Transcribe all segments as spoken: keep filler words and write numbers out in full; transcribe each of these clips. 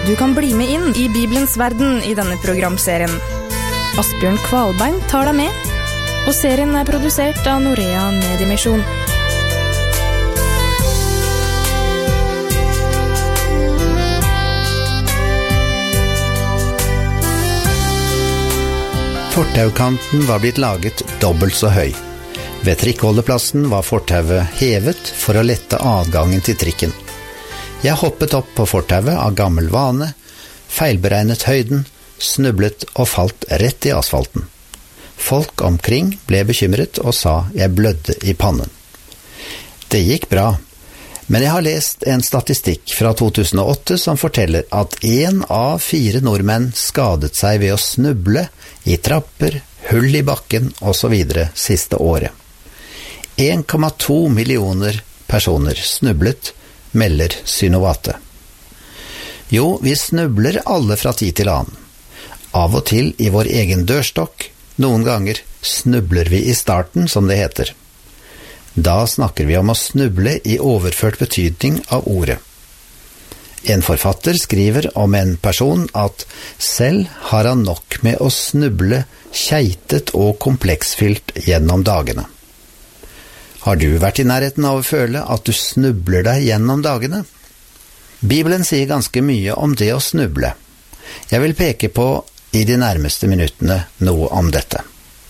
Du kan bli med inn i Bibelens verden i denne programserien. Asbjørn Kvalbein tar deg med, og serien er produsert av Norea Mediemisjon. Fortaukanten var blitt laget dobbelt så høy. Ved trikkholdeplassen var fortauet hevet for å lette adgangen til trikken. Jeg hoppet opp på fortauet av gammel vane, feilberegnet høyden, snublet og falt rett i asfalten. Folk omkring ble bekymret og sa jeg blødde i pannen. Det gikk bra, men jeg har lest en statistikk fra to tusen og åtte som forteller at en av fire nordmenn skadet seg ved å snuble i trapper, hull i bakken og så videre siste året. en komma to millioner personer snublet, melder Synovate. Jo, vi snubler alle fra tid til annen. Av og til i vår egen dørstokk, noen ganger snubler vi i starten, som det heter. Da snakker vi om å snuble i overført betydning av ordet. En forfatter skriver om en person at selv har han nok med å snuble keitet og kompleksfylt gjennom dagene. Har du vært i nærheten av å føle at du snubler deg gjennom dagene? Bibelen sier ganske mye om det å snuble. Jeg vil peke på i de nærmeste minuttene noe om dette.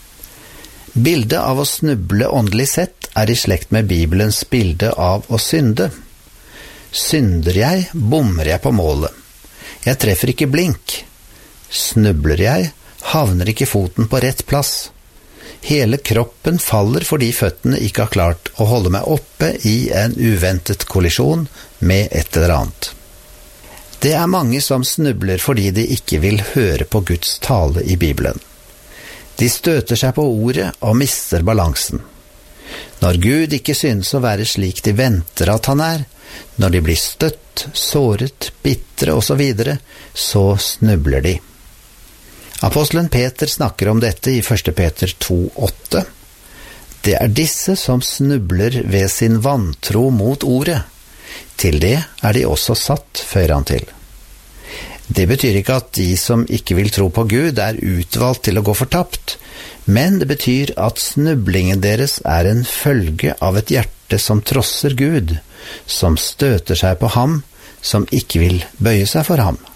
Bildet av å snuble åndelig sett er i slekt med Bibelens bilde av å synde. Synder jeg, bommer jeg på målet. Jeg treffer ikke blink. Snubler jeg, havner ikke foten på rett plass. Hele kroppen faller fordi føttene ikke har klart å holde meg oppe i en uventet kollisjon med et eller annet. Det er mange som snubler fordi de ikke vil høre på Guds tale i Bibelen. De støter seg på ordet og mister balansen. Når Gud ikke synes å være slik de venter at han er, når de blir støtt, såret, bitre og så videre, så snubler de. Apostelen Peter snakker om dette i første Peter to åtte. Det er disse som snubler ved sin vantro mot ordet. Til det er de også satt, føyer han til. Det betyr ikke at de som ikke vil tro på Gud er utvalgt til å gå fortapt, men det betyr at snublingen deres er en følge av et hjerte som trosser Gud, som støter seg på ham, som ikke vil bøye seg for ham.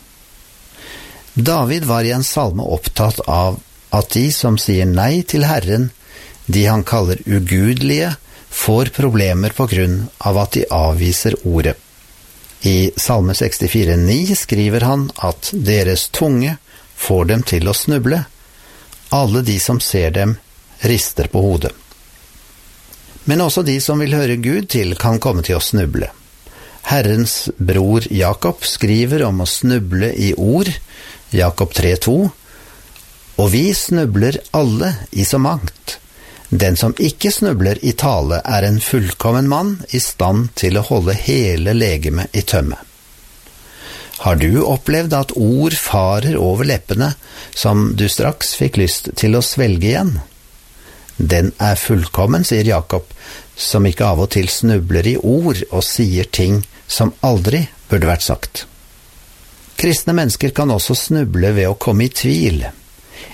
David var i en salme opptatt av at de som sier nei til Herren, de han kaller ugudelige, får problemer på grunn av at de avviser ordet. I Salme sekstifire ni skriver han at deres tunge får dem til å snuble. Alle de som ser dem rister på hodet. Men også de som vil høre Gud til kan komme til å snuble. Herrens bror Jakob skriver om å snuble i ord, Jakob tre to, og vi snubler alle i så mangt. Den som ikke snubler i tale er en fullkommen mann i stand til å holde hele legemet i tømme. Har du opplevd at ord farer over leppene som du straks fikk lyst til å svelge igjen? Den er fullkommen, sier Jakob, som ikke av og til snubler i ord og sier ting som aldri burde vært sagt. Kristne mennesker kan også snuble ved å komme i tvil.